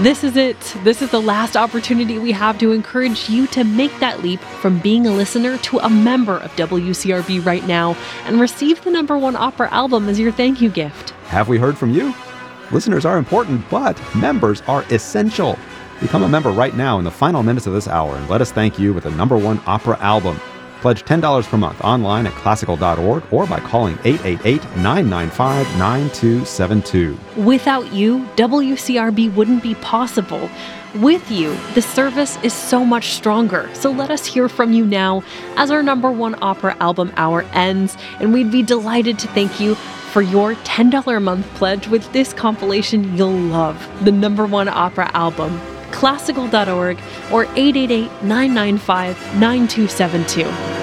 This is it. This is the last opportunity we have to encourage you to make that leap from being a listener to a member of WCRB right now and receive the #1 opera album as your thank you gift. Have we heard from you? Listeners are important, but members are essential. Become a member right now in the final minutes of this hour and let us thank you with the #1 opera album. Pledge $10 per month online at classical.org or by calling 888-995-9272. Without you, WCRB wouldn't be possible. With you, the service is so much stronger. So let us hear from you now as our #1 opera album hour ends, and we'd be delighted to thank you for your $10 a month pledge with this compilation you'll love, the #1 opera album. Classical.org or 888-995-9272.